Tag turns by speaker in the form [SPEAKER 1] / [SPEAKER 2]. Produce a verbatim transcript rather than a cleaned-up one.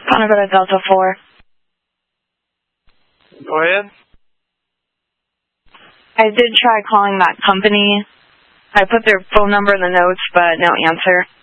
[SPEAKER 1] Connor, go to Delta four.
[SPEAKER 2] Go ahead.
[SPEAKER 1] I did try calling that company. I put their phone number in the notes, but no answer.